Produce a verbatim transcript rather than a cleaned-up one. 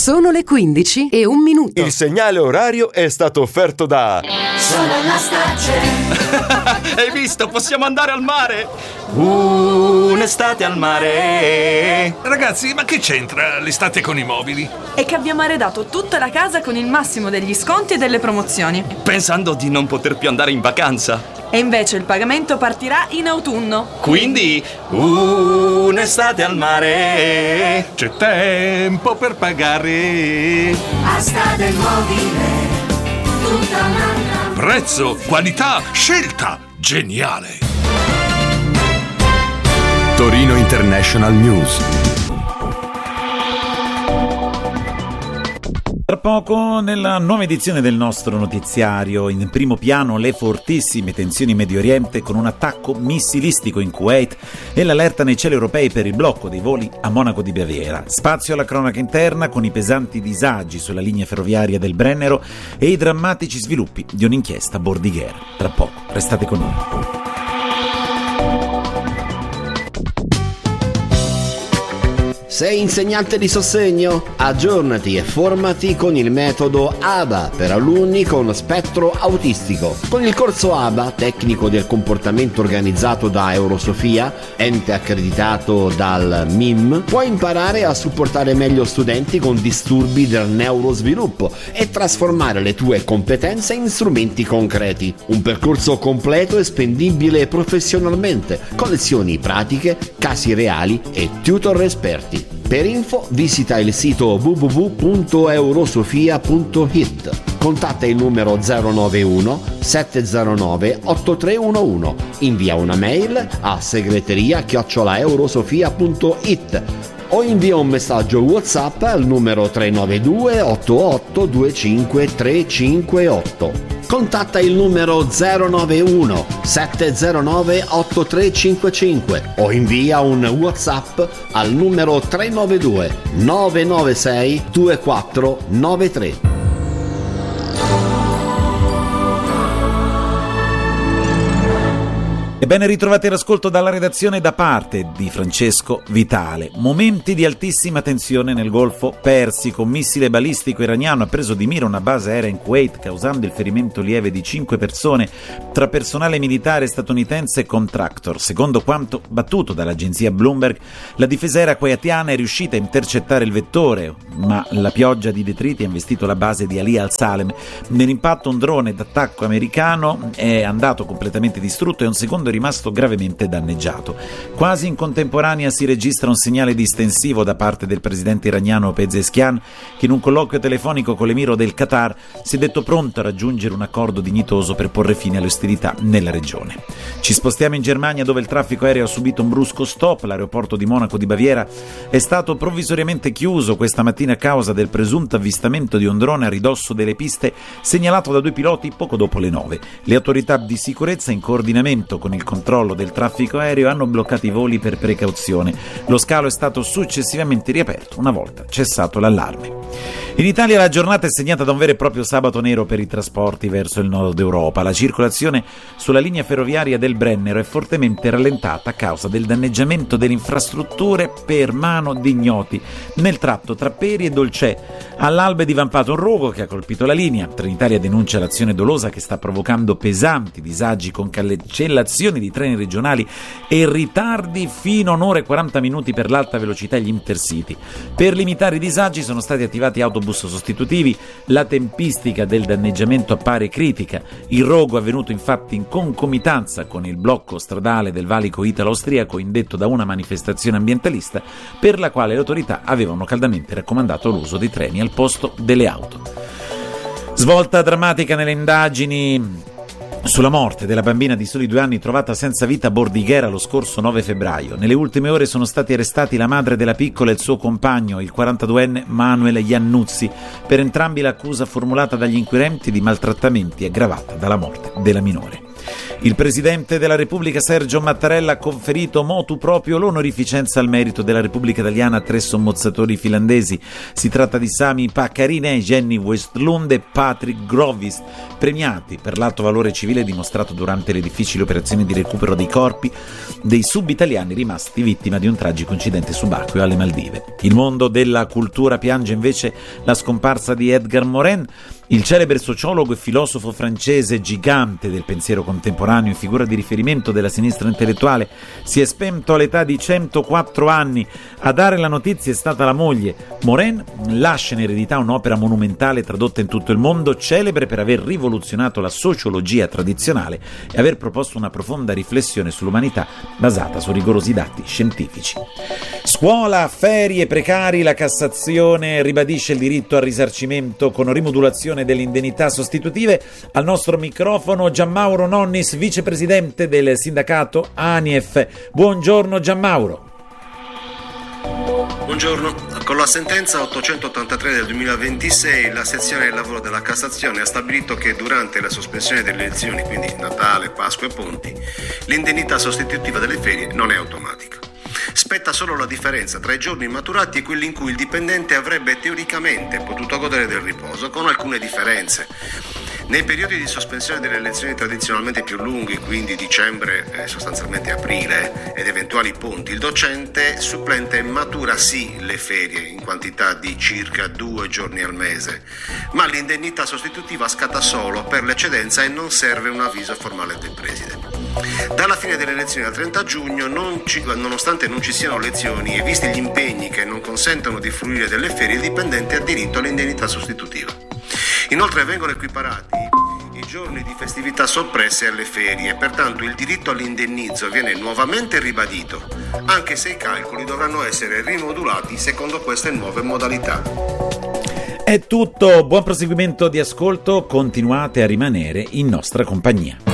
Sono le quindici e un minuto. Il segnale orario è stato offerto da Solenastaccia. Hai visto? Possiamo andare al mare. Un'estate al mare. Ragazzi, ma che c'entra l'estate con i mobili? È che abbiamo arredato tutta la casa con il massimo degli sconti e delle promozioni, Pensando di non poter più andare in vacanza. e invece il pagamento partirà in autunno. Quindi un'estate al mare. C'è tempo per pagare. Asta del mobile, tutta un'altra. Prezzo, qualità, scelta. Geniale. Torino International News. Tra poco, nella nuova edizione del nostro notiziario, in primo piano le fortissime tensioni in Medio Oriente con un attacco missilistico in Kuwait e l'allerta nei cieli europei per il blocco dei voli a Monaco di Baviera. Spazio alla cronaca interna con i pesanti disagi sulla linea ferroviaria del Brennero e i drammatici sviluppi di un'inchiesta bordighera. Tra poco, restate con noi. Sei insegnante di sostegno? Aggiornati e formati con il metodo A B A per alunni con spettro autistico. Con il corso A B A, tecnico del comportamento organizzato da Eurosofia, ente accreditato dal M I M, puoi imparare a supportare meglio studenti con disturbi del neurosviluppo e trasformare le tue competenze in strumenti concreti. Un percorso completo e spendibile professionalmente, con lezioni pratiche, casi reali e tutor esperti. Per info visita il sito w w w punto eurosofia punto i t. Contatta il numero zero nove uno sette zero nove otto tre uno uno. Invia una mail a segreteria chiocciola eurosofia punto i t o invia un messaggio WhatsApp al numero tre nove due otto otto due cinque tre cinque otto. Contatta il numero zero nove uno sette zero nove otto tre cinque cinque o invia un WhatsApp al numero tre nove due nove nove sei due quattro nove tre. E ben ritrovati all'ascolto dalla redazione da parte di Francesco Vitale. Momenti di altissima tensione nel Golfo Persico. Un missile balistico iraniano ha preso di mira una base aerea in Kuwait, causando il ferimento lieve di cinque persone tra personale militare statunitense e contractor. Secondo quanto battuto dall'agenzia Bloomberg, la difesa aerea kuwaitiana è riuscita a intercettare il vettore, ma la pioggia di detriti ha investito la base di Ali al-Salem. Nell'impatto un drone d'attacco americano è andato completamente distrutto e un secondo rimasto gravemente danneggiato. Quasi in contemporanea si registra un segnale distensivo da parte del presidente iraniano Pezeshkian, che in un colloquio telefonico con l'emiro del Qatar si è detto pronto a raggiungere un accordo dignitoso per porre fine alle ostilità nella regione. Ci spostiamo in Germania, dove il traffico aereo ha subito un brusco stop. L'aeroporto di Monaco di Baviera è stato provvisoriamente chiuso questa mattina a causa del presunto avvistamento di un drone a ridosso delle piste segnalato da due piloti poco dopo le nove. Le autorità di sicurezza, in coordinamento con il controllo del traffico aereo, hanno bloccato i voli per precauzione. Lo scalo è stato successivamente riaperto una volta cessato l'allarme. In Italia la giornata è segnata da un vero e proprio sabato nero per i trasporti verso il nord Europa. La circolazione sulla linea ferroviaria del Brennero è fortemente rallentata a causa del danneggiamento delle infrastrutture per mano di ignoti nel tratto tra Peri e Dolcè. All'alba è divampato un rogo che ha colpito la linea. Trenitalia denuncia l'azione dolosa che sta provocando pesanti disagi con cancellazioni di treni regionali e ritardi fino a un'ora e quaranta minuti per l'alta velocità e gli intercity. Per limitare i disagi sono stati attivati autobus sostitutivi. La tempistica del danneggiamento appare critica. Il rogo è avvenuto infatti in concomitanza con il blocco stradale del valico italo-austriaco indetto da una manifestazione ambientalista, per la quale le autorità avevano caldamente raccomandato l'uso dei treni al posto delle auto. Svolta drammatica nelle indagini sulla morte della bambina di soli due anni trovata senza vita a Bordighera lo scorso nove febbraio. Nelle ultime ore sono stati arrestati la madre della piccola e il suo compagno, il quarantaduenne Manuel Iannuzzi. Per entrambi l'accusa formulata dagli inquirenti di maltrattamenti aggravata dalla morte della minore. Il Presidente della Repubblica Sergio Mattarella ha conferito motu proprio l'onorificenza al merito della Repubblica Italiana a tre sommozzatori finlandesi. Si tratta di Sami Pekkarinen, Jenny Westlund e Patrick Grovist, premiati per l'alto valore civile dimostrato durante le difficili operazioni di recupero dei corpi dei sub-italiani rimasti vittima di un tragico incidente subacqueo alle Maldive. Il mondo della cultura piange invece la scomparsa di Edgar Morin, il celebre sociologo e filosofo francese gigante del pensiero contemporaneo e figura di riferimento della sinistra intellettuale. Si è spento all'età di centoquattro anni. A dare la notizia è stata la moglie. Morin lascia in eredità un'opera monumentale tradotta in tutto il mondo, celebre per aver rivoluzionato la sociologia tradizionale e aver proposto una profonda riflessione sull'umanità basata su rigorosi dati scientifici. Scuola, ferie, precari, la Cassazione ribadisce il diritto al risarcimento con rimodulazione delle indennità sostitutive. Al nostro microfono Gianmauro Nonnis, vicepresidente del sindacato ANIEF. Buongiorno Gianmauro. Buongiorno. Con la sentenza ottocentottantatré del duemilaventisei la sezione del lavoro della Cassazione ha stabilito che durante la sospensione delle elezioni, quindi Natale, Pasqua e Ponti, l'indennità sostitutiva delle ferie non è automatica. Spetta solo la differenza tra i giorni maturati e quelli in cui il dipendente avrebbe teoricamente potuto godere del riposo, con alcune differenze. Nei periodi di sospensione delle elezioni tradizionalmente più lunghi, quindi dicembre, eh, sostanzialmente aprile, ed eventuali ponti, il docente supplente matura sì le ferie in quantità di circa due giorni al mese, ma l'indennità sostitutiva scatta solo per l'eccedenza e non serve un avviso formale del preside. Dalla fine delle elezioni al trenta giugno, non ci, nonostante non ci siano lezioni e visti gli impegni che non consentono di fruire delle ferie, il dipendente ha diritto all'indennità sostitutiva. Inoltre vengono equiparati i giorni di festività soppresse alle ferie, pertanto il diritto all'indennizzo viene nuovamente ribadito, anche se i calcoli dovranno essere rimodulati secondo queste nuove modalità. È tutto, buon proseguimento di ascolto, continuate a rimanere in nostra compagnia.